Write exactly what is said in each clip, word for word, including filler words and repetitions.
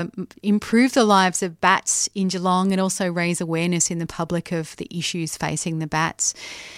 improve the lives of bats in Geelong and also raise awareness in the public of the issues facing the bats.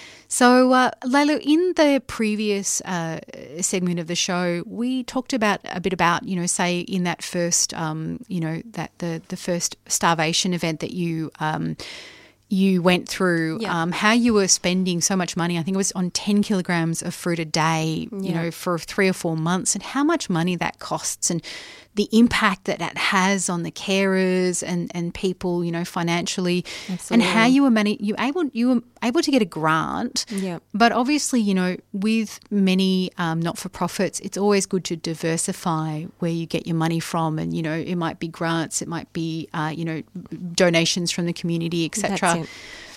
So, uh, Layla, in the previous uh, segment of the show, we talked about a bit about, you know, say in that first, um, you know, that the, the first starvation event that you um, you went through, yeah. um, how you were spending so much money. I think it was on ten kilograms of fruit a day, you yeah. know, for three or four months, and how much money that costs and the impact that that has on the carers and, and people, you know, financially. Absolutely. And how you were mani- you able you were able to get a grant. Yeah. But obviously, you know, with many um, not-for-profits, it's always good to diversify where you get your money from. And, you know, it might be grants, it might be, uh, you know, donations from the community, et cetera.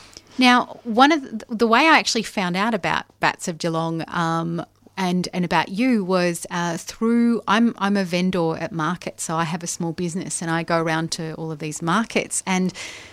Now, one of the, the way I actually found out about Bats of Geelong um, and and about you was uh, through I'm I'm a vendor at markets, so I have a small business and I go around to all of these markets. And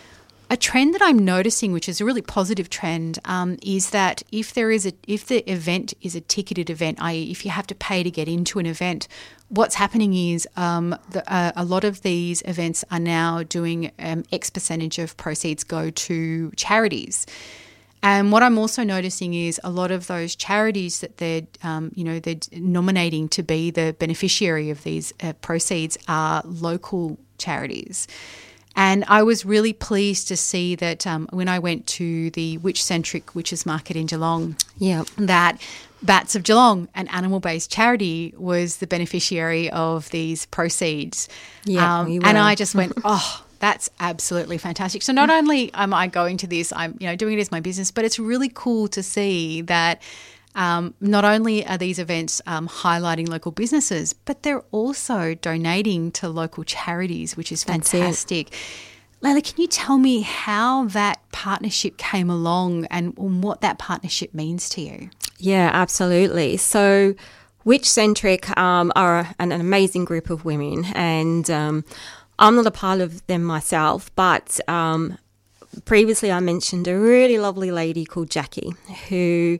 a trend that I'm noticing, which is a really positive trend, um, is that if there is a if the event is a ticketed event, that is, if you have to pay to get into an event, what's happening is um, the, uh, a lot of these events are now doing um, X percentage of proceeds go to charities. And what I'm also noticing is a lot of those charities that they're, um, you know, they're nominating to be the beneficiary of these uh, proceeds are local charities. And I was really pleased to see that um, when I went to the Witch-Centric Witches Market in Geelong, yeah. that Bats of Geelong, an animal-based charity, was the beneficiary of these proceeds. Yeah, um, you were. And I just went, oh, that's absolutely fantastic. So not only am I going to this, I'm you know doing it as my business, but it's really cool to see that um, not only are these events um, highlighting local businesses, but they're also donating to local charities, which is fantastic. Layla, can you tell me how that partnership came along and what that partnership means to you? Yeah, absolutely. So Witch-Centric um, are an, an amazing group of women, and um, I'm not a part of them myself, but um, previously I mentioned a really lovely lady called Jackie who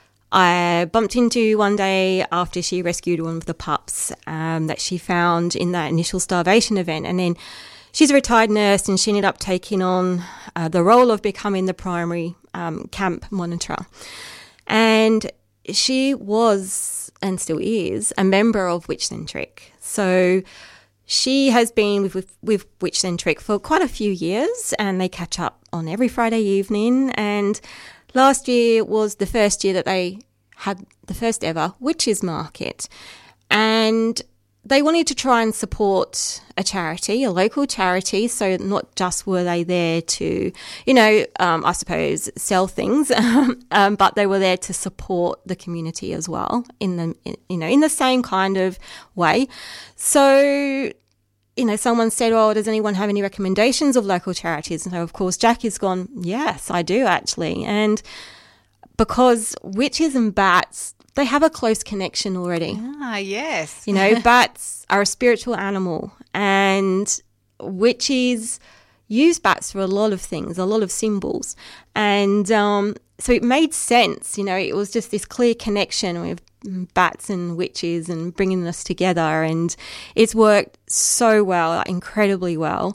I bumped into one day after she rescued one of the pups um, that she found in that initial starvation event. And then she's a retired nurse and she ended up taking on uh, the role of becoming the primary um, camp monitor. And she was, and still is, a member of Witch-Centric. So she has been with, with, with Witch-Centric for quite a few years, and they catch up on every Friday evening. And last year was the first year that they had the first ever Witches Market. And they wanted to try and support a charity, a local charity. So not just were they there to, you know, um, I suppose sell things, um, but they were there to support the community as well in the, you know, in the same kind of way. So, you know, someone said, oh, does anyone have any recommendations of local charities? And so, of course, Jackie's gone, yes, I do actually. And because witches and bats, they have a close connection already. Ah, yes. You know, bats are a spiritual animal, and witches use bats for a lot of things, a lot of symbols. And um, so it made sense, you know, it was just this clear connection with bats and witches and bringing us together. And it's worked so well, incredibly well.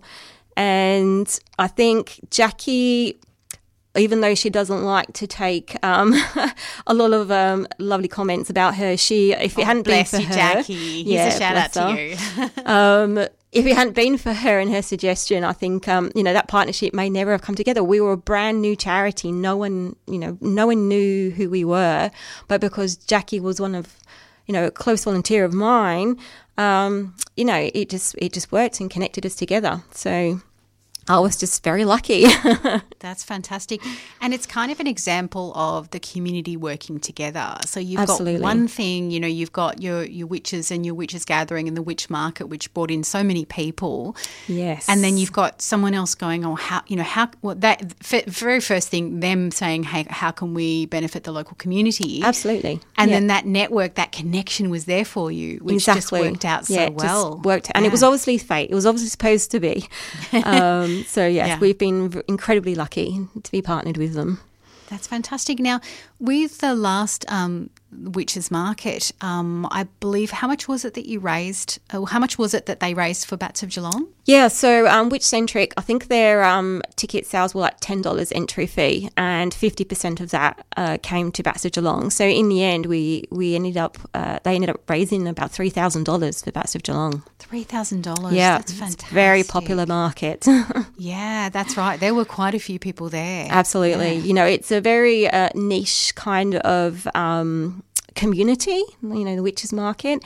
And I think Jackie, even though she doesn't like to take um, a lot of um, lovely comments about her, she, if it oh, hadn't been bless for you, her, Jackie. Here's yeah, a shout out her. to you. um, if it hadn't been for her and her suggestion, I think um, you know that partnership may never have come together. We were a brand new charity. No one, you know, no one knew who we were, but because Jackie was one of, you know, a close volunteer of mine, um, you know, it just it just worked and connected us together. So I was just very lucky. That's fantastic. And it's kind of an example of the community working together. So you've Absolutely. got one thing, you know, you've got your, your witches and your witches gathering and the witch market, which brought in so many people. Yes. And then you've got someone else going, oh, how, you know, how, well, that f- very first thing, them saying, hey, how can we benefit the local community? Absolutely. And yeah. then that network, that connection was there for you, which exactly. just worked out so yeah, it well. Just worked, and yeah. it was obviously fate. It was obviously supposed to be. Um, so yes, Yeah. we've been v- incredibly lucky to be partnered with them. That's fantastic. Now, with the last um, Witches Market, um, I believe, how much was it that you raised? Uh, how much was it that they raised for Bats of Geelong? Yeah, so um, Witch Centric, I think their um, ticket sales were like ten dollars entry fee, and fifty percent of that uh, came to Bats of Geelong. So in the end, we we ended up uh, they ended up raising about three thousand dollars for Bats of Geelong. Three thousand dollars. Yeah, that's fantastic. It's a very popular market. Yeah, that's right. There were quite a few people there. Absolutely. Yeah. You know, it's a very uh, niche kind of um, community, you know, the Witches Market.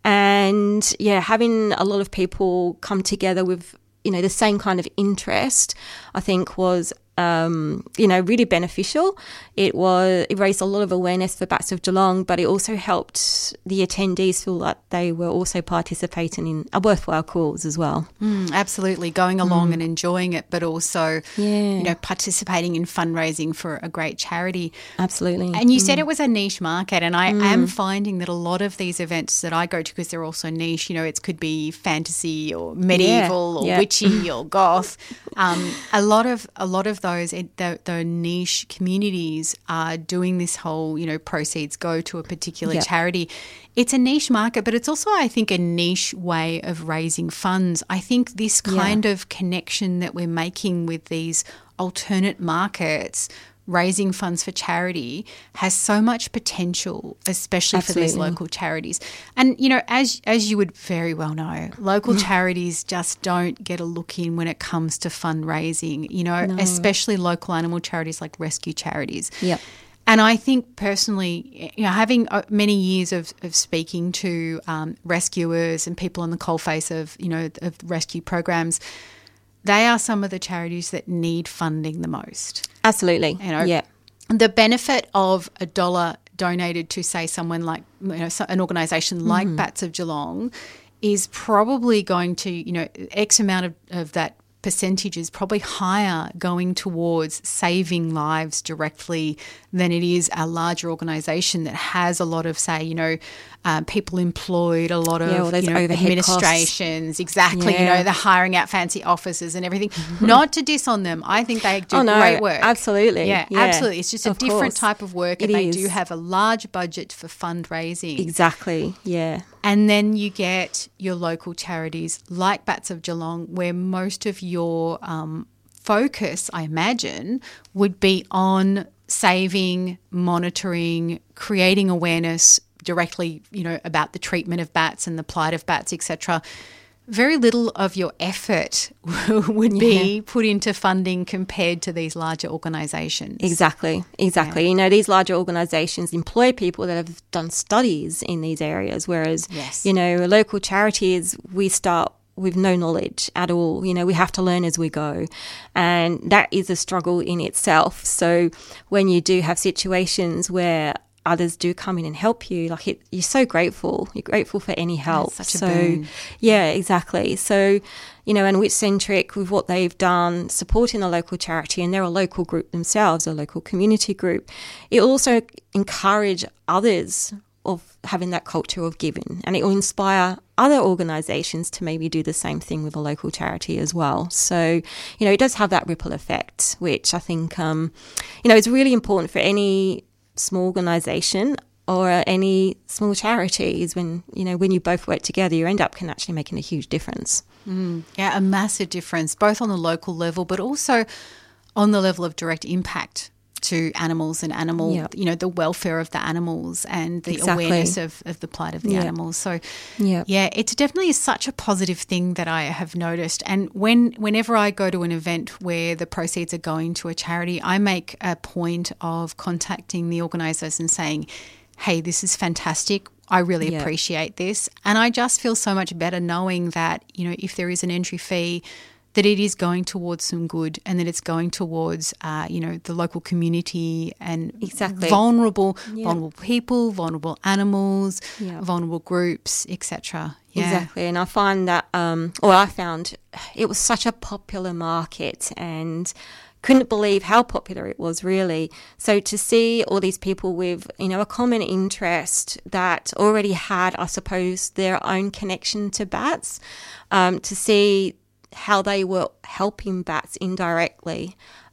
And, yeah, having a lot of people come together with, you know, the same kind of interest, I think was, um, you know, really beneficial. It was it raised a lot of awareness for Bats of Geelong, but it also helped the attendees feel like they were also participating in a worthwhile cause as well. Mm, absolutely, going along mm. and enjoying it, but also, yeah. you know, participating in fundraising for a great charity. Absolutely. And you mm. said it was a niche market, and I mm. am finding that a lot of these events that I go to, because they're also niche, you know, it could be fantasy or medieval yeah. or yeah. witchy or goth. Um, a lot of a lot of those the, the niche communities are doing this whole, you know, proceeds go to a particular yep. charity. It's a niche market, but it's also, I think, a niche way of raising funds. I think this kind yeah. of connection that we're making with these alternate markets, raising funds for charity, has so much potential, especially Absolutely. for these local charities. And, you know, as as you would very well know, local charities just don't get a look in when it comes to fundraising, you know, no. especially local animal charities like rescue charities. Yep. And I think personally, you know, having many years of, of speaking to um, rescuers and people on the coalface of, you know, of rescue programs, they are some of the charities that need funding the most. Absolutely. You know, yeah. The benefit of a dollar donated to, say, someone like, you know, an organisation like mm. Bats of Geelong is probably going to, you know, X amount of, of that percentage is probably higher going towards saving lives directly than it is a larger organisation that has a lot of, say, you know, uh, people employed, a lot of yeah, well, you know, administrations, costs. exactly, yeah. you know, the hiring out fancy officers and everything. Mm-hmm. Not to diss on them. I think they do oh, no, great work. Absolutely. Yeah, yeah, absolutely. It's just a of different course. type of work, and it they is. do have a large budget for fundraising. Exactly, yeah. And then you get your local charities like Bats of Geelong, where most of your um, focus, I imagine, would be on saving, monitoring, creating awareness directly, you know, about the treatment of bats and the plight of bats, et cetera. Very little of your effort would be yeah. put into funding compared to these larger organisations. Exactly, exactly. Yeah. You know, these larger organisations employ people that have done studies in these areas, whereas, yes. you know, local charities, we start with no knowledge at all. You know, we have to learn as we go, and that is a struggle in itself. So when you do have situations where others do come in and help you, like it, you're so grateful. You're grateful for any help. That's such so, a boon. Yeah, exactly. So, you know, and Witch Centric, with what they've done, supporting a local charity, and they're a local group themselves, a local community group, it also encourage others of having that culture of giving, and it will inspire other organisations to maybe do the same thing with a local charity as well. So, you know, it does have that ripple effect, which I think, um, you know, it's really important for any small organisation or any small charity is when, you know, when you both work together, you end up can actually making a huge difference. Mm, yeah, a massive difference, both on the local level, but also on the level of direct impact to animals and animal, yep. you know, the welfare of the animals and the exactly. awareness of, of the plight of the yep. animals. So, yep. yeah, it definitely is such a positive thing that I have noticed. And when whenever I go to an event where the proceeds are going to a charity, I make a point of contacting the organisers and saying, hey, this is fantastic. I really yep. appreciate this. And I just feel so much better knowing that, you know, if there is an entry fee, that it is going towards some good, and that it's going towards, uh, you know, the local community and exactly. vulnerable, yeah. vulnerable people, vulnerable animals, yeah. vulnerable groups, et cetera. Yeah. Exactly, and I find that, um, or I found it was such a popular market, and couldn't believe how popular it was, really. So to see all these people with, you know, a common interest that already had, I suppose, their own connection to bats, um, to see how they were helping bats indirectly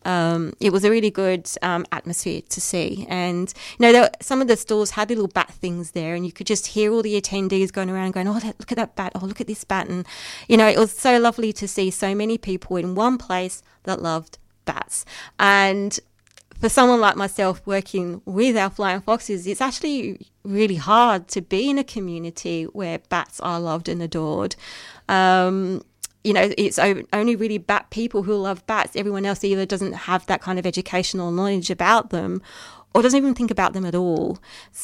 um, it was a really good um, atmosphere to see. And, you know, there were, some of the stalls had little bat things there, and you could just hear all the attendees going around going, oh, look at that bat, oh, look at this bat. And, you know, it was so lovely to see so many people in one place that loved bats. And for someone like myself working with our flying foxes, it's actually really hard to be in a community where bats are loved and adored. Um, you know, it's only really bat people who love bats. Everyone else either doesn't have that kind of educational knowledge about them or doesn't even think about them at all.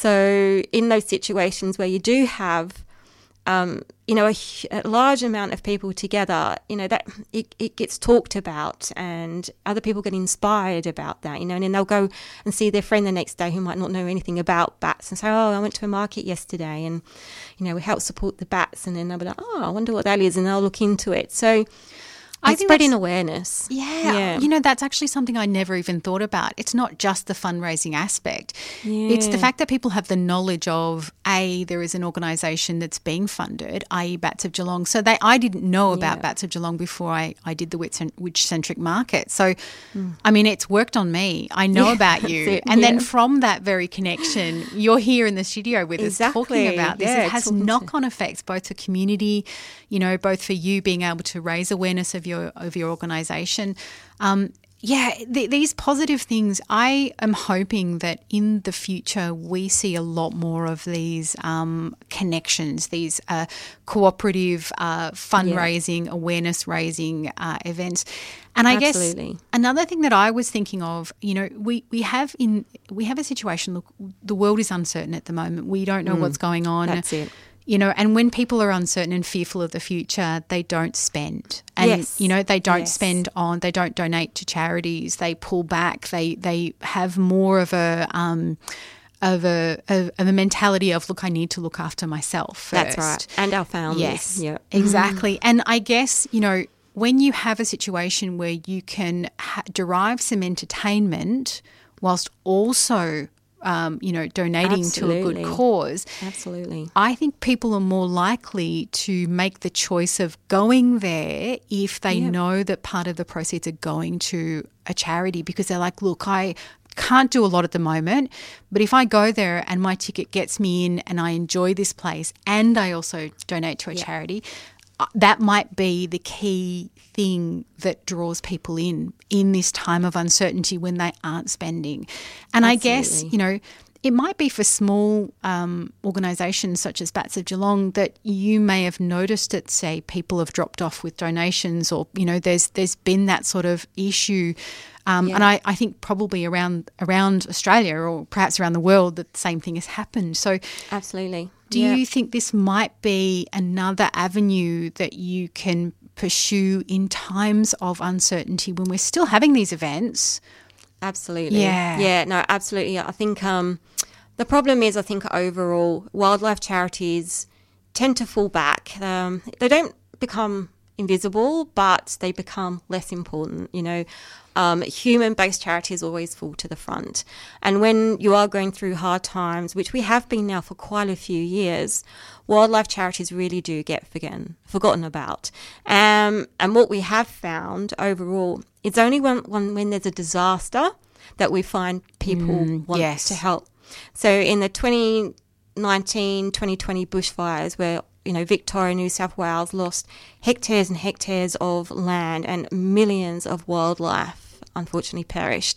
So in those situations where you do have Um, you know, a, a large amount of people together, you know, that it, it gets talked about and other people get inspired about that, you know, and then they'll go and see their friend the next day who might not know anything about bats and say, oh, I went to a market yesterday and, you know, we helped support the bats. And then they'll be like, oh, I wonder what that is. And they'll look into it. So I it's think spreading awareness. Yeah, yeah. You know, that's actually something I never even thought about. It's not just the fundraising aspect. Yeah. It's the fact that people have the knowledge of, A, there is an organisation that's being funded, that is. Bats of Geelong. So they, I didn't know about yeah. Bats of Geelong before I, I did the witch-centric market. So, mm. I mean, it's worked on me. I know yeah, about you. It, and yeah. then from that very connection, you're here in the studio with exactly. us talking about this. Yeah, it has knock-on effects, both to community, you know, both for you being able to raise awareness of your of your organisation. Um, yeah, th- these positive things, I am hoping that in the future we see a lot more of these um, connections, these uh, cooperative uh, fundraising, yeah. awareness-raising uh, events. And I Absolutely. guess another thing that I was thinking of, you know, we, we have in we have a situation, look, the world is uncertain at the moment. We don't know mm, what's going on. That's it. You know, and when people are uncertain and fearful of the future, they don't spend. And, yes. you know, they don't yes. spend on, they don't donate to charities, they pull back, they they have more of a um, of a of, of a mentality of, look, I need to look after myself first. That's right. And our families. Yes, yeah. exactly. And I guess, you know, when you have a situation where you can ha- derive some entertainment whilst also Um, you know, donating Absolutely. to a good cause. Absolutely. I think people are more likely to make the choice of going there if they yep. know that part of the proceeds are going to a charity, because they're like, look, I can't do a lot at the moment, but if I go there and my ticket gets me in and I enjoy this place and I also donate to a yep. charity, that might be the key thing that draws people in in this time of uncertainty when they aren't spending. And Absolutely. I guess, you know, it might be for small um, organisations such as Bats of Geelong that you may have noticed that, say, people have dropped off with donations, or, you know, there's there's been that sort of issue. Um, yeah. And I, I think probably around around Australia, or perhaps around the world, that the same thing has happened. So Absolutely. Do yeah. you think this might be another avenue that you can pursue in times of uncertainty when we're still having these events? Absolutely. Yeah. Yeah, no, absolutely. I think um, the problem is, I think overall, wildlife charities tend to fall back. Um, they don't become invisible, but they become less important. You know, um, human-based charities always fall to the front. And when you are going through hard times, which we have been now for quite a few years, wildlife charities really do get forgotten, forgotten about. Um, and what we have found overall, it's only when, when, when there's a disaster that we find people mm, want yes. to help. So in the twenty nineteen twenty twenty bushfires, where you know, Victoria, New South Wales lost hectares and hectares of land and millions of wildlife unfortunately perished.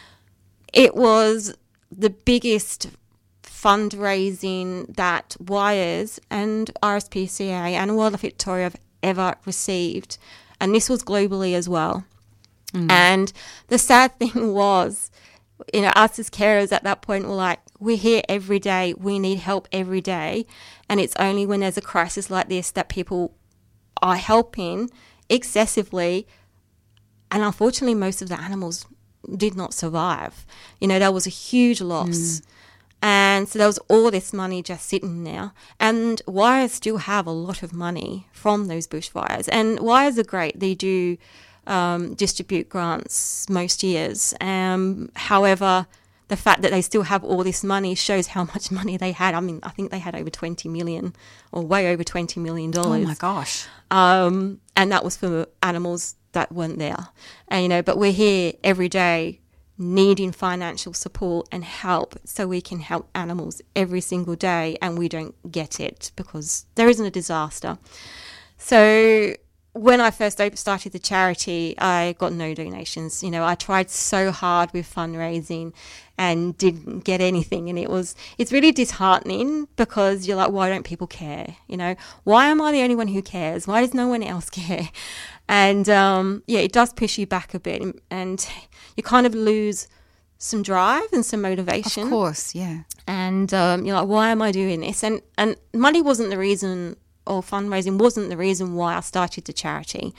It was the biggest fundraising that Wires and R S P C A and Wildlife Victoria have ever received. And this was globally as well. Mm. And the sad thing was, you know, us as carers at that point were like, we're here every day, we need help every day. And it's only when there's a crisis like this that people are helping excessively. And unfortunately, most of the animals did not survive. You know, that was a huge loss. Mm. And so there was all this money just sitting there. And Wires still have a lot of money from those bushfires. And Wires are great. They do um, distribute grants most years. Um, however, the fact that they still have all this money shows how much money they had. I mean, I think they had over twenty million or way over twenty million dollars. Oh my gosh. Um, and that was for animals that weren't there. And, you know, but we're here every day needing financial support and help so we can help animals every single day, and we don't get it because there isn't a disaster. So when I first started the charity, I got no donations. You know, I tried so hard with fundraising and didn't get anything. And it was, it's really disheartening because you're like, why don't people care? You know, why am I the only one who cares? Why does no one else care? And um, yeah, it does push you back a bit, and you kind of lose some drive and some motivation. Of course, yeah. And um, you're like, why am I doing this? And and money wasn't the reason, or fundraising wasn't the reason why I started the charity,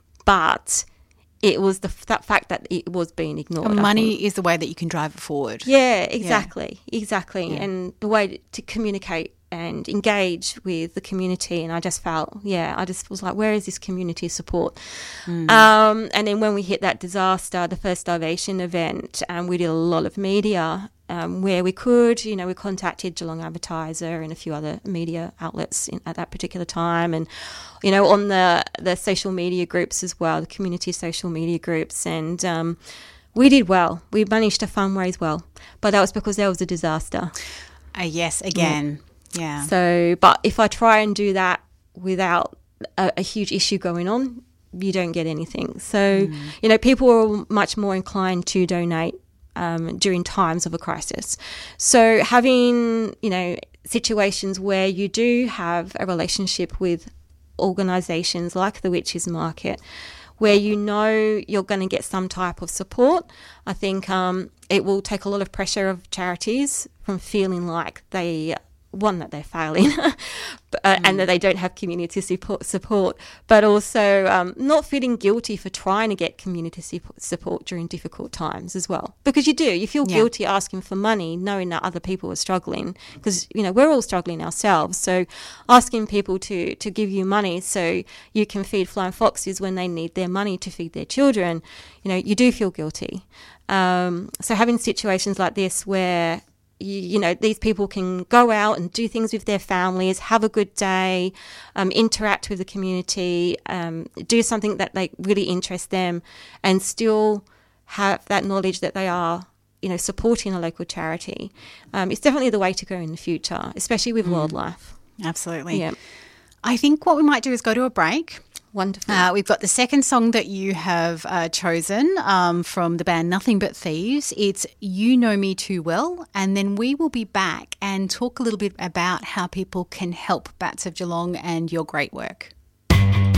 but it was the that fact that it was being ignored. And money is the way that you can drive it forward. Yeah, exactly, yeah. exactly. Yeah. And the way to communicate and engage with the community. And I just felt, yeah, I just was like, where is this community support? Mm. Um, and then when we hit that disaster, the first Starvation event, um, we did a lot of media um, where we could. You know, we contacted Geelong Advertiser and a few other media outlets in, at that particular time. And, you know, on the, the social media groups as well, the community social media groups. And um, we did well. We managed to fundraise well. But that was because there was a disaster. Uh, yes, again. Yeah. Yeah. So, but if I try and do that without a, a huge issue going on, you don't get anything. So, mm. you know, people are much more inclined to donate um, during times of a crisis. So having, you know, situations where you do have a relationship with organisations like the Witches Market, where you know you're going to get some type of support, I think um, it will take a lot of pressure of charities from feeling like they one, that they're failing but, uh, mm. and that they don't have community support, support but also um, not feeling guilty for trying to get community support during difficult times as well. Because you do, you feel yeah. guilty asking for money knowing that other people are struggling, because, you know, we're all struggling ourselves. So asking people to, to give you money so you can feed flying foxes when they need their money to feed their children, you know, you do feel guilty. Um, so having situations like this where You, you know, these people can go out and do things with their families, have a good day, um, interact with the community, um, do something that like really interests them, and still have that knowledge that they are, you know, supporting a local charity. Um, it's definitely the way to go in the future, especially with mm. wildlife. Absolutely. Yeah. I think what we might do is go to a break. Wonderful. Uh, we've got the second song that you have uh, chosen um, from the band Nothing But Thieves. It's You Know Me Too Well. And then we will be back and talk a little bit about how people can help Bats of Geelong and your great work.